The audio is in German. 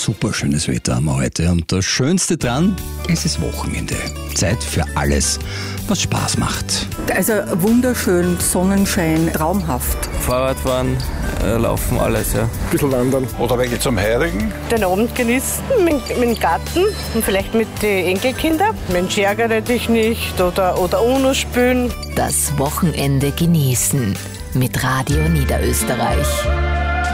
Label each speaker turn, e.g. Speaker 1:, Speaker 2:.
Speaker 1: super schönes Wetter haben wir heute. Und das Schönste dran, es ist Wochenende. Zeit für alles, was Spaß macht.
Speaker 2: Also wunderschön, Sonnenschein, traumhaft.
Speaker 3: Fahrradfahren, laufen, alles, ja.
Speaker 4: Ein bisschen wandern.
Speaker 5: Oder welche zum Heirigen.
Speaker 6: Den Abend genießen mit dem Garten und vielleicht mit den Enkelkindern. Mensch, ärgere dich nicht oder UNO spielen.
Speaker 7: Das Wochenende genießen mit Radio Niederösterreich.